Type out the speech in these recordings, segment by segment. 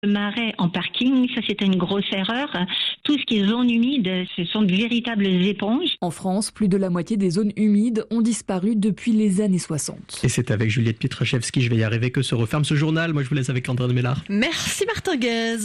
Le marais en parking, ça c'était une grosse erreur. Tout ce qui est zone humide, ce sont de véritables éponges. En France, plus de la moitié des zones humides ont disparu depuis les années 60. Et c'est avec Juliette Pietraszewski, je vais y arriver, que se referme ce journal. Moi je vous laisse avec André Mélard. Merci Martin Guez.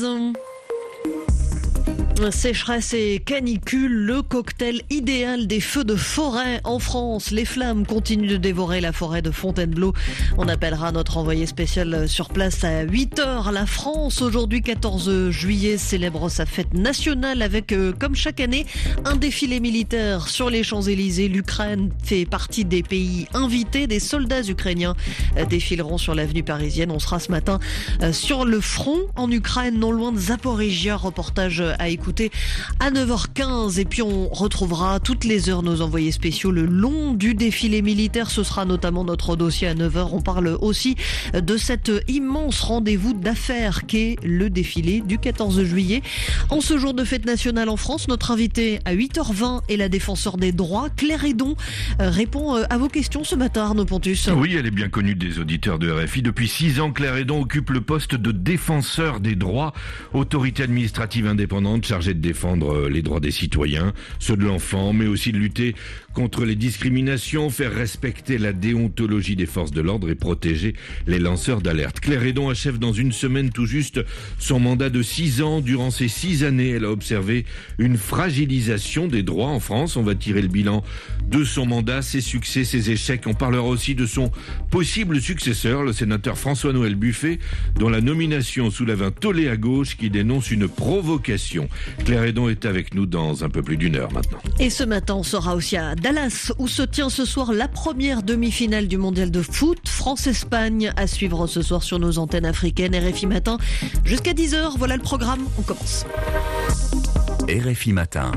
Sécheresse et canicule, le cocktail idéal des feux de forêt en France. Les flammes continuent de dévorer la forêt de Fontainebleau. On appellera notre envoyé spécial sur place à 8h. La France, aujourd'hui 14 juillet, célèbre sa fête nationale avec, comme chaque année, un défilé militaire sur les Champs-Élysées. L'Ukraine fait partie des pays invités. Des soldats ukrainiens défileront sur l'avenue parisienne. On sera ce matin sur le front en Ukraine, non loin de Zaporijia. Reportage à écouter à 9h15, et puis on retrouvera toutes les heures nos envoyés spéciaux le long du défilé militaire. Ce sera notamment notre dossier à 9h. On parle aussi de cet immense rendez-vous d'affaires qu'est le défilé du 14 juillet. En ce jour de fête nationale en France, notre invitée à 8h20 est la défenseure des droits. Claire Hédon répond à vos questions ce matin, Arnaud Pontus. Oui, elle est bien connue des auditeurs de RFI. Depuis 6 ans, Claire Hédon occupe le poste de défenseur des droits, autorité administrative indépendante chargée de défendre les droits des citoyens, ceux de l'enfant, mais aussi de lutter contre les discriminations, faire respecter la déontologie des forces de l'ordre et protéger les lanceurs d'alerte. Claire Hédon achève dans une semaine tout juste son mandat de 6 ans. Durant ces 6 années, elle a observé une fragilisation des droits en France. On va tirer le bilan de son mandat, ses succès, ses échecs. On parlera aussi de son possible successeur, le sénateur François-Noël Buffet, dont la nomination soulève un tollé à gauche qui dénonce une provocation. Claire Hédon est avec nous dans un peu plus d'une heure maintenant. Et ce matin, on sera aussi à Dallas, où se tient ce soir la première demi-finale du mondial de foot. France-Espagne à suivre ce soir sur nos antennes africaines. RFI Matin jusqu'à 10h. Voilà le programme. On commence. RFI Matin.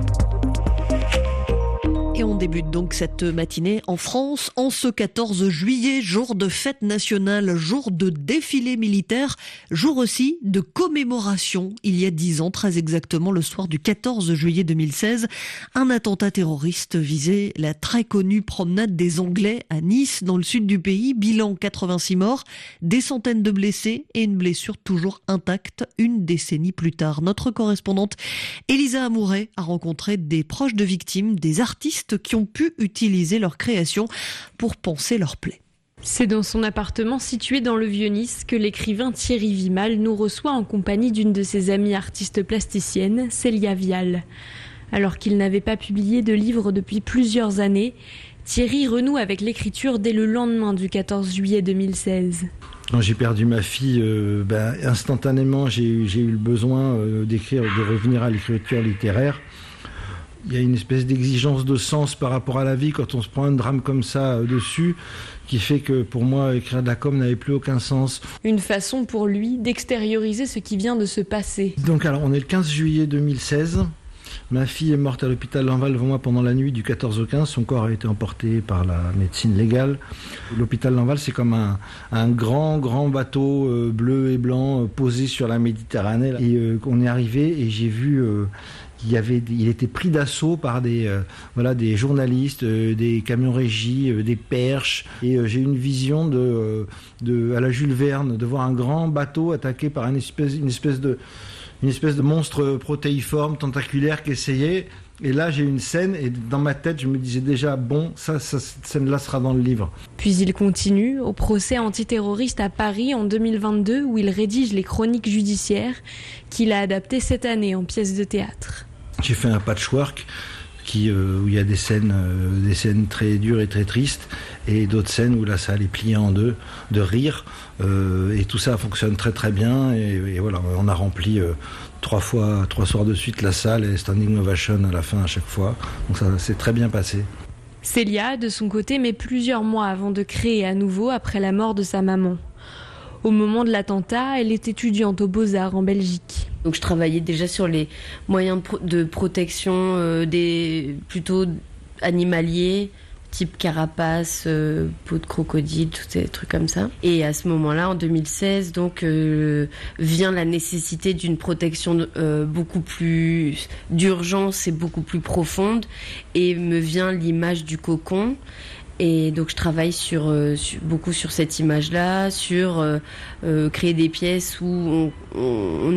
Et on débute donc cette matinée en France, en ce 14 juillet, jour de fête nationale, jour de défilé militaire, jour aussi de commémoration. Il y a 10 ans, très exactement, le soir du 14 juillet 2016, un attentat terroriste visait la très connue promenade des Anglais à Nice, dans le sud du pays. Bilan 86 morts, des centaines de blessés et une blessure toujours intacte une décennie plus tard. Notre correspondante Elisa Amouret a rencontré des proches de victimes, des artistes qui ont pu utiliser leur création pour panser leurs plaies. C'est dans son appartement situé dans le Vieux-Nice que l'écrivain Thierry Vimal nous reçoit en compagnie d'une de ses amies artistes plasticiennes, Célia Vial. Alors qu'il n'avait pas publié de livre depuis plusieurs années, Thierry renoue avec l'écriture dès le lendemain du 14 juillet 2016. Quand j'ai perdu ma fille, instantanément j'ai eu le besoin d'écrire, de revenir à l'écriture littéraire. Il y a une espèce d'exigence de sens par rapport à la vie quand on se prend un drame comme ça dessus, qui fait que pour moi, écrire de la com n'avait plus aucun sens. Une façon pour lui d'extérioriser ce qui vient de se passer. Donc alors, on est le 15 juillet 2016. Ma fille est morte à l'hôpital Lenval devant moi pendant la nuit du 14 au 15. Son corps a été emporté par la médecine légale. L'hôpital Lenval, c'est comme un grand bateau bleu et blanc posé sur la Méditerranée. Et on est arrivé et j'ai vu... il était pris d'assaut par des journalistes, des camions régis, des perches. Et j'ai eu une vision à la Jules Verne, de voir un grand bateau attaqué par une espèce de monstre protéiforme, tentaculaire qui essayait. Et là, j'ai eu une scène et dans ma tête, je me disais déjà, cette scène-là sera dans le livre. Puis il continue au procès antiterroriste à Paris en 2022 où il rédige les chroniques judiciaires qu'il a adaptées cette année en pièces de théâtre. J'ai fait un patchwork où il y a des scènes très dures et très tristes et d'autres scènes où la salle est pliée en deux, de rire. Et tout ça fonctionne très très bien. Et voilà, on a rempli 3 soirs de suite la salle et standing ovation à la fin à chaque fois. Donc ça s'est très bien passé. Célia, de son côté, met plusieurs mois avant de créer à nouveau après la mort de sa maman. Au moment de l'attentat, elle est étudiante aux Beaux-Arts en Belgique. Donc je travaillais déjà sur les moyens de protection plutôt animaliers, type carapace, peau de crocodile, tous ces trucs comme ça. Et à ce moment-là, en 2016, donc vient la nécessité d'une protection beaucoup plus d'urgence et beaucoup plus profonde. Et me vient l'image du cocon. Et donc je travaille beaucoup sur cette image-là, sur créer des pièces où on